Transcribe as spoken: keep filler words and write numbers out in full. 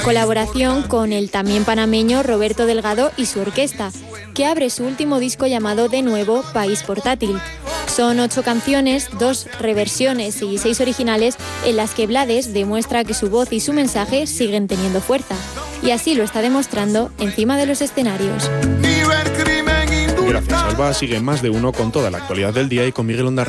colaboración con el también panameño Roberto Delgado y su orquesta, que abre su último disco llamado De Nuevo, País Portátil. Son ocho canciones, dos reversiones y seis originales en las que Blades demuestra que su voz y su mensaje siguen teniendo fuerza. Y así lo está demostrando encima de los escenarios. Gracias, Alba. Sigue Más de Uno con toda la actualidad del día y con Miguel Ondarribia.